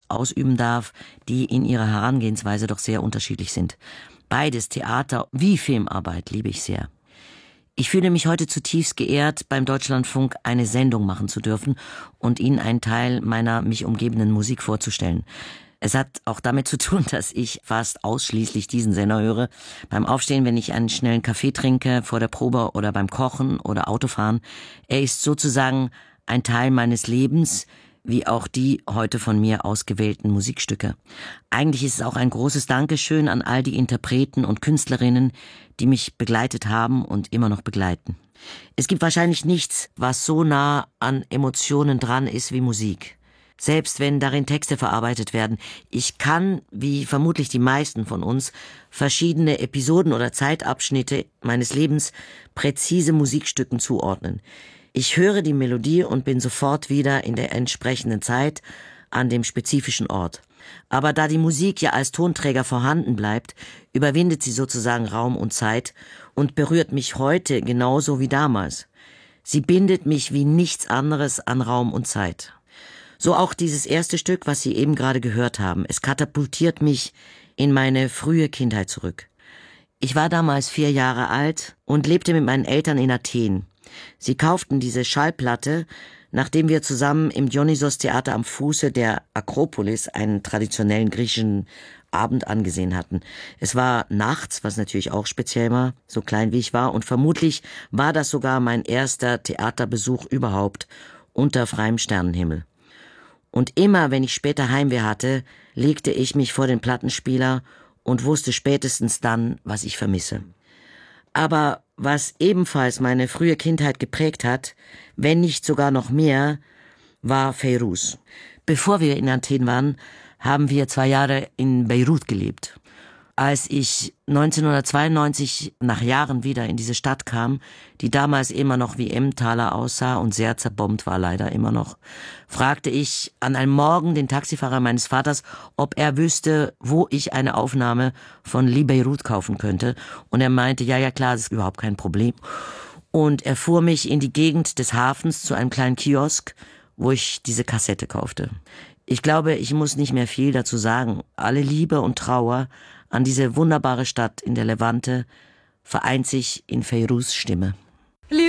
ausüben darf, die in ihrer Herangehensweise doch sehr unterschiedlich sind. Beides, Theater wie Filmarbeit, liebe ich sehr. Ich fühle mich heute zutiefst geehrt, beim Deutschlandfunk eine Sendung machen zu dürfen und Ihnen einen Teil meiner mich umgebenden Musik vorzustellen. Es hat auch damit zu tun, dass ich fast ausschließlich diesen Sender höre. Beim Aufstehen, wenn ich einen schnellen Kaffee trinke, vor der Probe oder beim Kochen oder Autofahren. Er ist sozusagen ein Teil meines Lebens, wie auch die heute von mir ausgewählten Musikstücke. Eigentlich ist es auch ein großes Dankeschön an all die Interpreten und Künstlerinnen, die mich begleitet haben und immer noch begleiten. Es gibt wahrscheinlich nichts, was so nah an Emotionen dran ist wie Musik. Selbst wenn darin Texte verarbeitet werden. Ich kann, wie vermutlich die meisten von uns, verschiedene Episoden oder Zeitabschnitte meines Lebens präzise Musikstücken zuordnen. Ich höre die Melodie und bin sofort wieder in der entsprechenden Zeit an dem spezifischen Ort. Aber da die Musik ja als Tonträger vorhanden bleibt, überwindet sie sozusagen Raum und Zeit und berührt mich heute genauso wie damals. Sie bindet mich wie nichts anderes an Raum und Zeit. So auch dieses erste Stück, was Sie eben gerade gehört haben. Es katapultiert mich in meine frühe Kindheit zurück. Ich war damals 4 Jahre alt und lebte mit meinen Eltern in Athen. Sie kauften diese Schallplatte, nachdem wir zusammen im Dionysos-Theater am Fuße der Akropolis einen traditionellen griechischen Abend angesehen hatten. Es war nachts, was natürlich auch speziell war, so klein wie ich war, und vermutlich war das sogar mein erster Theaterbesuch überhaupt unter freiem Sternenhimmel. Und immer, wenn ich später Heimweh hatte, legte ich mich vor den Plattenspieler und wusste spätestens dann, was ich vermisse. Aber was ebenfalls meine frühe Kindheit geprägt hat, wenn nicht sogar noch mehr, war Feiruz. Bevor wir in Athen waren, haben wir 2 Jahre in Beirut gelebt. Als ich 1992 nach Jahren wieder in diese Stadt kam, die damals immer noch wie Emmentaler aussah und sehr zerbombt war leider immer noch, fragte ich an einem Morgen den Taxifahrer meines Vaters, ob er wüsste, wo ich eine Aufnahme von Li Beirut kaufen könnte. Und er meinte, ja klar, das ist überhaupt kein Problem. Und er fuhr mich in die Gegend des Hafens zu einem kleinen Kiosk, wo ich diese Kassette kaufte. Ich glaube, ich muss nicht mehr viel dazu sagen. Alle Liebe und Trauer an diese wunderbare Stadt in der Levante vereint sich in Feiruz' Stimme.